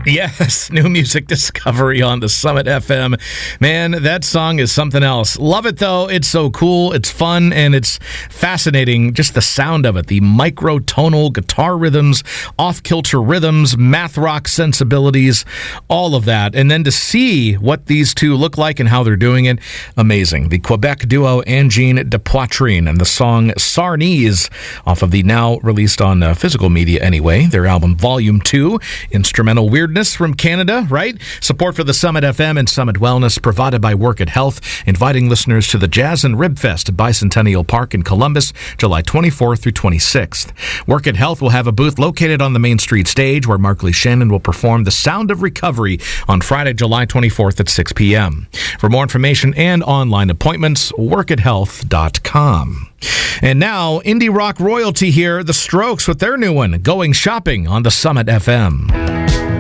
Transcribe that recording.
Yes, new music discovery on the Summit FM. Man, that song is something else. Love it, though. It's so cool, it's fun, and it's fascinating. Just the sound of it, the microtonal guitar rhythms, off-kilter rhythms, math rock sensibilities, all of that. And then to see what these two look like and how they're doing it, amazing. The Quebec duo Angine de Poitrine and the song Sarnese off of the now released on physical media anyway, their album Volume 2, Instrumental Weirdness from Canada, right? Support for the Summit FM and Summit Wellness provided by Work It Health, inviting listeners to the Jazz and Rib Fest at Bicentennial Park in Columbus, July 24th through 26th. Work It Health will have a booth located on the Main Street stage where Markley Shannon will perform The Sound of Recovery on Friday, July 24th at 6 p.m. For more information and online appointments, workithealth.com. And now, indie rock royalty here, The Strokes with their new one, Going Shopping on the Summit FM.